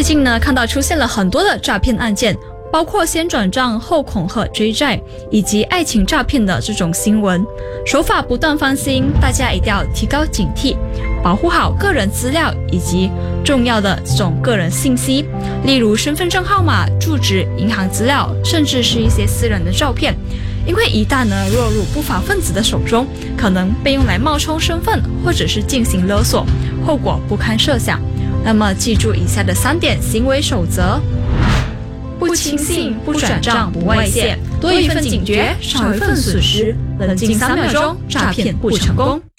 近呢，看到出现了很多的诈骗案件，包括先转账后恐吓追债，以及爱情诈骗的这种新闻，手法不断翻新，大家一定要提高警惕，保护好个人资料以及重要的这种个人信息，例如身份证号码、住址、银行资料，甚至是一些私人的照片。因为一旦呢落入不法分子的手中，可能被用来冒充身份，或者是进行勒索，后果不堪设想。那么记住以下的3点行为守则：不轻信、不转账、不外泄，多一份警觉，少一份损失，冷静3秒钟，诈骗不成功。